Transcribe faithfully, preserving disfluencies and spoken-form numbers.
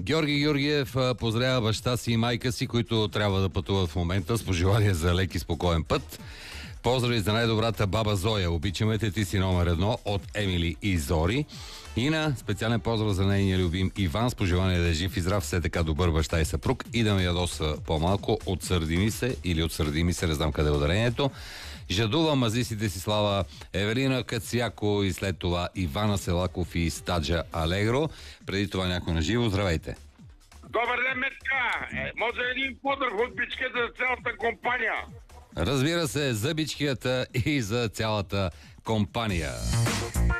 Георги Георгиев а, поздравява баща си и майка си, които трябва да пътуват в момента с пожелание за лек и спокоен път. Поздрави за най-добрата баба Зоя. Обичаме те, ти си номер едно от Емили и Зори. И на специален поздрав за нейния любим Иван с пожелание да е жив и здрав, все така добър баща и съпруг и да ме ядоса по-малко. Отсърди ми се или отсърди ми се, не знам къде е ударението. Жадува мазисите си слава Евелина Кацяко и след това Ивана Селаков и Стаджа Алегро. Преди това някой на живо. Здравейте! Добър ден, Метка! Е, може един поздрав от бичката за цялата компания. Разбира се, за бичкията и за цялата компания.